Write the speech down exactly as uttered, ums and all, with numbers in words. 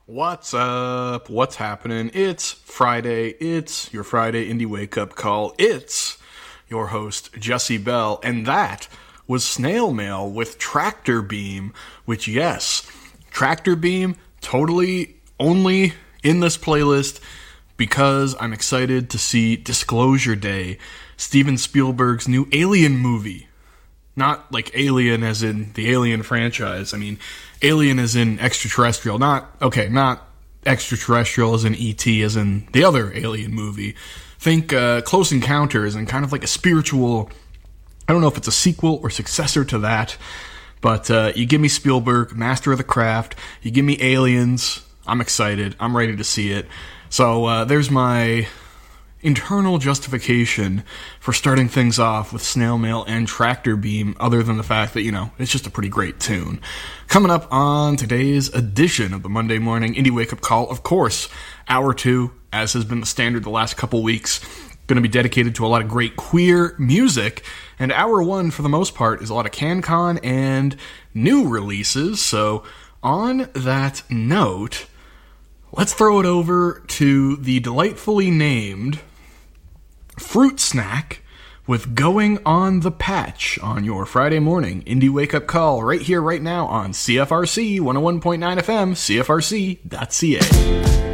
What's up? What's happening? It's Friday. It's your Friday Indie Wake Up Call. It's your host, Jesse Bell. And that was Snail Mail with Tractor Beam, which, yes, Tractor Beam, totally only in this playlist because I'm excited to see Disclosure Day, Steven Spielberg's new Alien movie. Not like Alien as in the Alien franchise. I mean, Alien as in extraterrestrial. Not, okay, not extraterrestrial as in E T as in the other Alien movie. Think uh, Close Encounters and kind of like a spiritual, I don't know if it's a sequel or successor to that, but uh, you give me Spielberg, master of the craft, you give me Aliens, I'm excited, I'm ready to see it. So uh, there's my internal justification for starting things off with Snail Mail and Tractor Beam, other than the fact that, you know, it's just a pretty great tune. Coming up on today's edition of the Monday Morning Indie Wake Up Call, of course, hour two, as has been the standard the last couple weeks, going to be dedicated to a lot of great queer music, and hour one, for the most part, is a lot of CanCon and new releases. So on that note, let's throw it over to the delightfully named Fruit Snack with Going on the Patch on your Friday morning Indie Wake Up Call right here, right now on C F R C one oh one point nine F M, C F R C dot C A.